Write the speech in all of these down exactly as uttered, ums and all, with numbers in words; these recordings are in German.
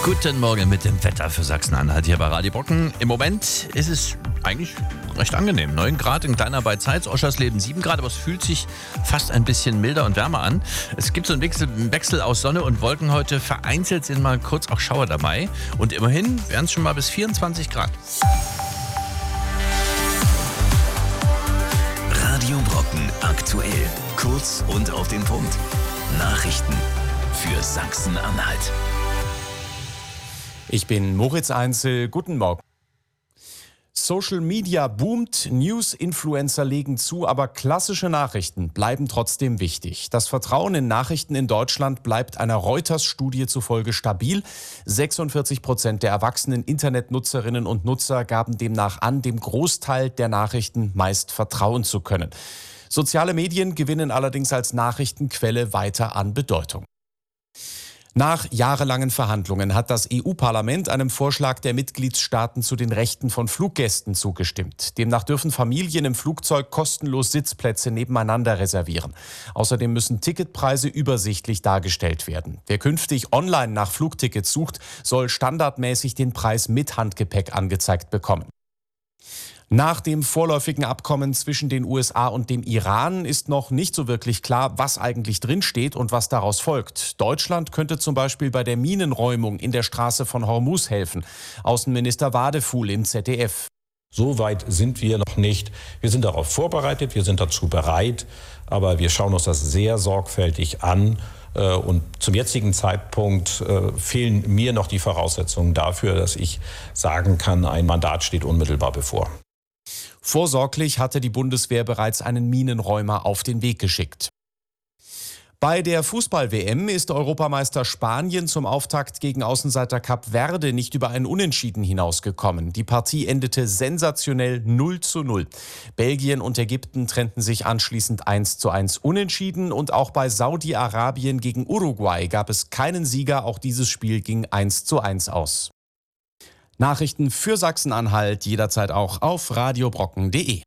Guten Morgen mit dem Wetter für Sachsen-Anhalt hier bei Radio Brocken. Im Moment ist es eigentlich recht angenehm. neun Grad in kleiner bei Zeitz, Oschersleben sieben Grad, aber es fühlt sich fast ein bisschen milder und wärmer an. Es gibt so einen Wechsel, einen Wechsel aus Sonne und Wolken heute. Vereinzelt sind mal kurz auch Schauer dabei. Und immerhin wären es schon mal bis vierundzwanzig Grad. Radio Brocken aktuell. Kurz und auf den Punkt. Nachrichten für Sachsen-Anhalt. Ich bin Moritz Einzel. Guten Morgen. Social Media boomt, News-Influencer legen zu, aber klassische Nachrichten bleiben trotzdem wichtig. Das Vertrauen in Nachrichten in Deutschland bleibt einer Reuters-Studie zufolge stabil. sechsundvierzig Prozent der erwachsenen Internetnutzerinnen und Nutzer gaben demnach an, dem Großteil der Nachrichten meist vertrauen zu können. Soziale Medien gewinnen allerdings als Nachrichtenquelle weiter an Bedeutung. Nach jahrelangen Verhandlungen hat das E U-Parlament einem Vorschlag der Mitgliedstaaten zu den Rechten von Fluggästen zugestimmt. Demnach dürfen Familien im Flugzeug kostenlos Sitzplätze nebeneinander reservieren. Außerdem müssen Ticketpreise übersichtlich dargestellt werden. Wer künftig online nach Flugtickets sucht, soll standardmäßig den Preis mit Handgepäck angezeigt bekommen. Nach dem vorläufigen Abkommen zwischen den U S A und dem Iran ist noch nicht so wirklich klar, was eigentlich drinsteht und was daraus folgt. Deutschland könnte zum Beispiel bei der Minenräumung in der Straße von Hormuz helfen. Außenminister Wadefuhl im Z D F. So weit sind wir noch nicht. Wir sind darauf vorbereitet, wir sind dazu bereit, aber wir schauen uns das sehr sorgfältig an. Und zum jetzigen Zeitpunkt fehlen mir noch die Voraussetzungen dafür, dass ich sagen kann, ein Mandat steht unmittelbar bevor. Vorsorglich hatte die Bundeswehr bereits einen Minenräumer auf den Weg geschickt. Bei der Fußball-W M ist Europameister Spanien zum Auftakt gegen Außenseiter Kap Verde nicht über ein Unentschieden hinausgekommen. Die Partie endete sensationell null zu null. Belgien und Ägypten trennten sich anschließend eins zu eins unentschieden und auch bei Saudi-Arabien gegen Uruguay gab es keinen Sieger. Auch dieses Spiel ging eins zu eins aus. Nachrichten für Sachsen-Anhalt jederzeit auch auf radiobrocken punkt de.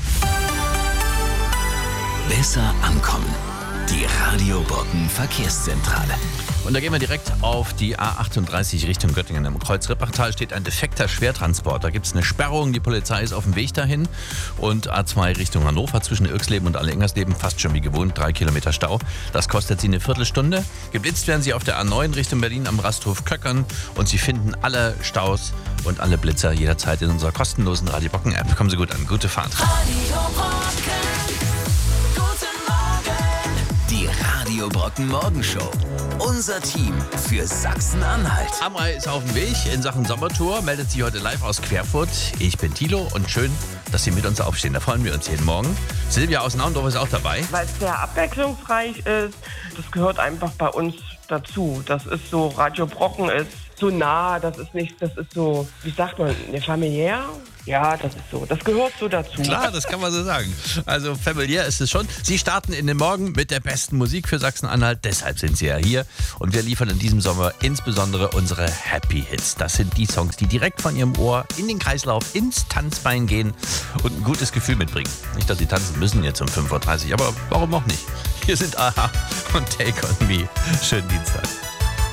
Besser ankommen. Die Radio Brocken Verkehrszentrale. Und da gehen wir direkt auf die A achtunddreißig Richtung Göttingen. Im Kreuz Rippachtal steht ein defekter Schwertransport. Da gibt es eine Sperrung, die Polizei ist auf dem Weg dahin. Und A zwei Richtung Hannover zwischen Irxleben und Allengersleben fast schon wie gewohnt, drei Kilometer Stau. Das kostet Sie eine Viertelstunde. Geblitzt werden Sie auf der A neun Richtung Berlin am Rasthof Köckern. Und Sie finden alle Staus und alle Blitzer jederzeit in unserer kostenlosen Radio Brocken App. Kommen Sie gut an. Gute Fahrt. Radio Brocken. Die Radio Brocken Morgenshow. Unser Team für Sachsen-Anhalt. Amrei ist auf dem Weg in Sachen Sommertour, meldet sich heute live aus Querfurt. Ich bin Thilo und schön, dass Sie mit uns aufstehen. Da freuen wir uns jeden Morgen. Silvia aus Naundorf ist auch dabei. Weil es sehr abwechslungsreich ist. Das gehört einfach bei uns dazu. Das ist so, Radio Brocken ist so nah, das ist nicht, das ist so, wie sagt man, ne, familiär? Ja, das ist so. Das gehört so dazu. Klar, das kann man so sagen. Also familiär ist es schon. Sie starten in den Morgen mit der besten Musik für Sachsen-Anhalt. Deshalb sind Sie ja hier. Und wir liefern in diesem Sommer insbesondere unsere Happy Hits. Das sind die Songs, die direkt von Ihrem Ohr in den Kreislauf, ins Tanzbein gehen und ein gutes Gefühl mitbringen. Nicht, dass Sie tanzen müssen jetzt um fünf Uhr dreißig, aber warum auch nicht? Hier sind A H und Take On Me. Schönen Dienstag.